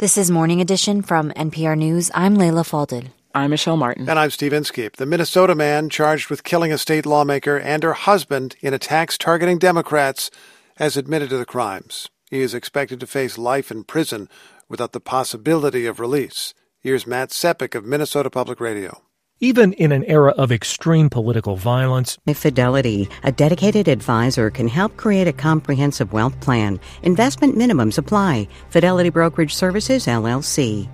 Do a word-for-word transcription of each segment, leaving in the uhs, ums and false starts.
This is Morning Edition from N P R News. I'm Layla Falded. I'm Michelle Martin. And I'm Steve Inskeep. The Minnesota man charged with killing a state lawmaker and her husband in attacks targeting Democrats has admitted to the crimes. He is expected to face life in prison without the possibility of release. Here's Matt Sepik of Minnesota Public Radio. Even in an era of extreme political violence, Fidelity, a dedicated advisor, can help create a comprehensive wealth plan. Investment minimums apply. Fidelity Brokerage Services, L L C.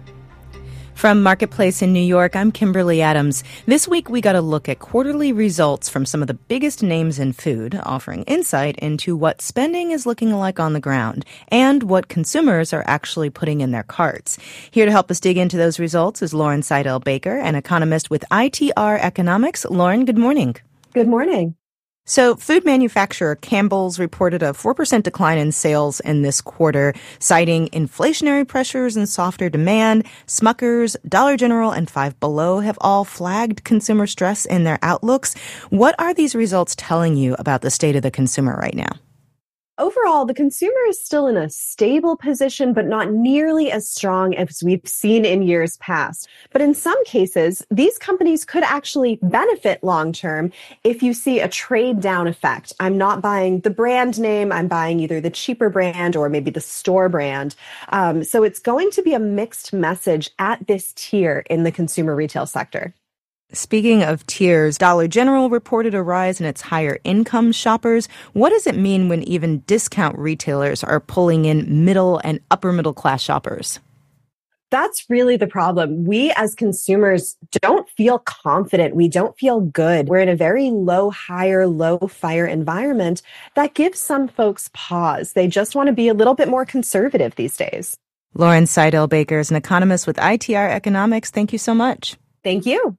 From Marketplace in New York, I'm Kimberly Adams. This week, we got a look at quarterly results from some of the biggest names in food, offering insight into what spending is looking like on the ground and what consumers are actually putting in their carts. Here to help us dig into those results is Lauren Seidel-Baker, an economist with I T R Economics. Lauren, good morning. Good morning. So food manufacturer Campbell's reported a four percent decline in sales in this quarter, citing inflationary pressures and softer demand. Smucker's, Dollar General, and Five Below have all flagged consumer stress in their outlooks. What are these results telling you about the state of the consumer right now? Overall, the consumer is still in a stable position, but not nearly as strong as we've seen in years past. But in some cases, these companies could actually benefit long-term if you see a trade-down effect. I'm not buying the brand name, I'm buying either the cheaper brand or maybe the store brand. Um, so it's going to be a mixed message at this tier in the consumer retail sector. Speaking of tiers, Dollar General reported a rise in its higher income shoppers. What does it mean when even discount retailers are pulling in middle and upper middle class shoppers? That's really the problem. We as consumers don't feel confident. We don't feel good. We're in a very low hire, low fire environment that gives some folks pause. They just want to be a little bit more conservative these days. Lauren Seidel-Baker is an economist with I T R Economics. Thank you so much. Thank you.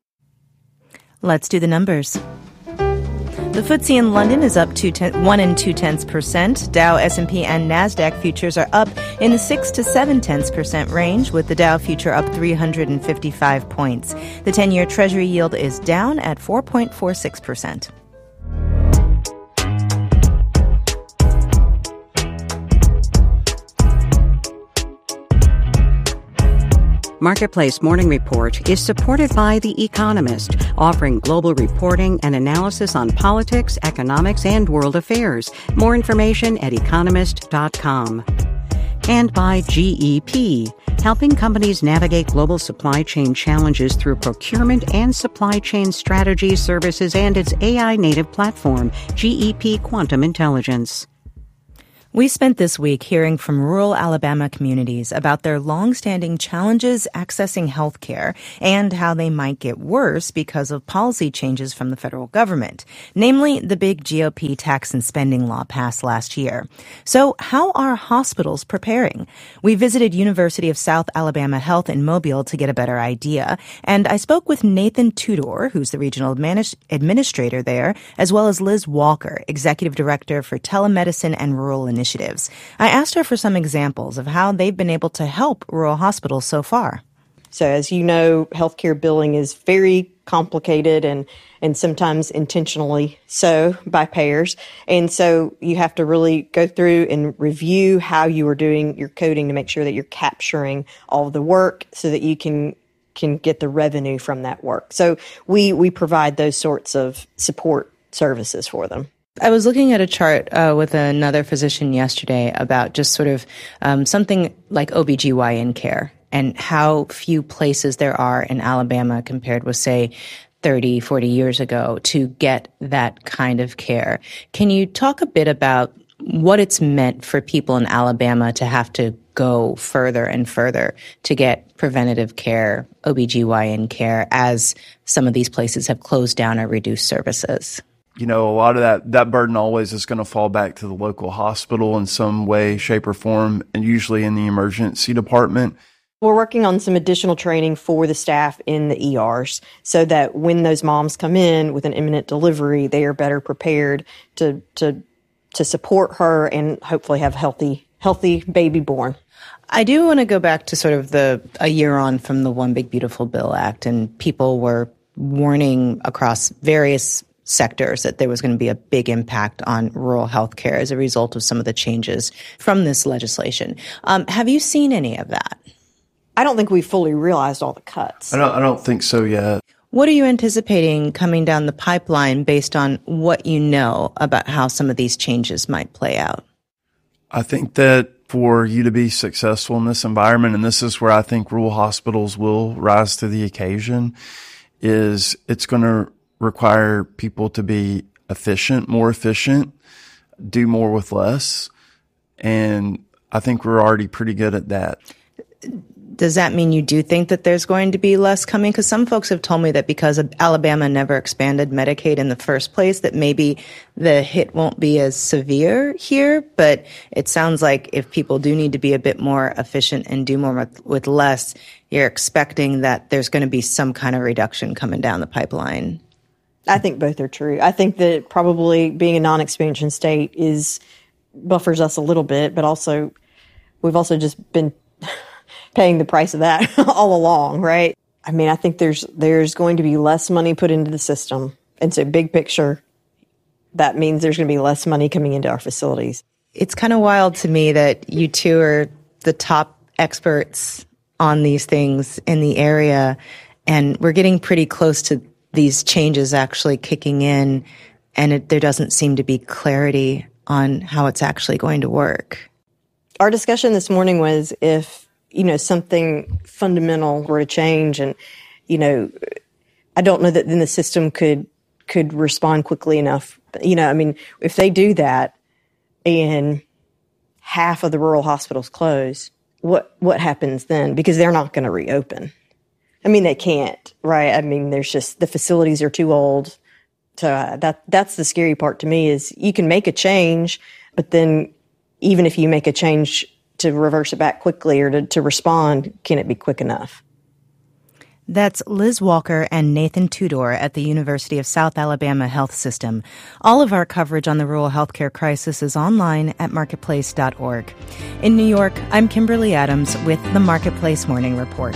Let's do the numbers. The F T S E in London is up two ten, one and two tenths percent. Dow, S and P, and NASDAQ futures are up in the six to seven tenths percent range, with the Dow future up three hundred fifty-five points. The ten-year Treasury yield is down at four point four six percent. Marketplace Morning Report is supported by The Economist, offering global reporting and analysis on politics, economics, and world affairs. More information at economist dot com. And by G E P, helping companies navigate global supply chain challenges through procurement and supply chain strategy services and its A I-native platform, G E P Quantum Intelligence. We spent this week hearing from rural Alabama communities about their long-standing challenges accessing health care and how they might get worse because of policy changes from the federal government, namely the big G O P tax and spending law passed last year. So how are hospitals preparing? We visited University of South Alabama Health in Mobile to get a better idea, and I spoke with Nathan Tudor, who's the regional administ- administrator there, as well as Liz Walker, executive director for telemedicine and rural initiatives. Initiatives. I asked her for some examples of how they've been able to help rural hospitals so far. So as you know, healthcare billing is very complicated and, and sometimes intentionally so by payers. And so you have to really go through and review how you are doing your coding to make sure that you're capturing all of the work so that you can can get the revenue from that work. So we, we provide those sorts of support services for them. I was looking at a chart uh, with another physician yesterday about just sort of um, something like O B G Y N care and how few places there are in Alabama compared with, say, thirty, forty years ago to get that kind of care. Can you talk a bit about what it's meant for people in Alabama to have to go further and further to get preventative care, O B G Y N care, as some of these places have closed down or reduced services? You know, a lot of that, that burden always is going to fall back to the local hospital in some way, shape, or form, and usually in the emergency department. We're working on some additional training for the staff in the E Rs so that when those moms come in with an imminent delivery, they are better prepared to to to support her and hopefully have healthy healthy baby born. I do want to go back to sort of the a year on from the One Big Beautiful Bill Act, and people were warning across various sectors that there was going to be a big impact on rural health care as a result of some of the changes from this legislation. Um, have you seen any of that? I don't think we fully realized all the cuts. I don't, I don't think so yet. What are you anticipating coming down the pipeline based on what you know about how some of these changes might play out? I think that for you to be successful in this environment, and this is where I think rural hospitals will rise to the occasion, is it's going to require people to be efficient, more efficient, do more with less. And I think we're already pretty good at that. Does that mean you do think that there's going to be less coming? Because some folks have told me that because Alabama never expanded Medicaid in the first place, that maybe the hit won't be as severe here. But it sounds like if people do need to be a bit more efficient and do more with, with less, you're expecting that there's going to be some kind of reduction coming down the pipeline. I think both are true. I think that probably being a non-expansion state is buffers us a little bit, but also we've also just been paying the price of that all along, right? I mean, I think there's there's going to be less money put into the system. And so big picture, that means there's going to be less money coming into our facilities. It's kind of wild to me that you two are the top experts on these things in the area, and we're getting pretty close to these changes actually kicking in, and it, there doesn't seem to be clarity on how it's actually going to work. Our discussion this morning was if you know, something fundamental were to change, and, you know, I don't know that then the system could, could respond quickly enough. You know, I mean, if they do that and half of the rural hospitals close, what, what happens then? Because they're not going to reopen. I mean, they can't, right? I mean, there's just, the facilities are too old. So uh, that, that's the scary part to me is you can make a change, but then even if you make a change to reverse it back quickly or to, to respond, can it be quick enough? That's Liz Walker and Nathan Tudor at the University of South Alabama Health System. All of our coverage on the rural healthcare crisis is online at marketplace dot org. In New York, I'm Kimberly Adams with the Marketplace Morning Report.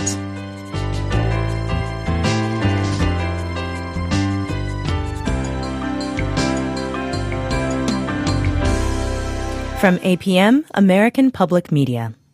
From A P M, American Public Media.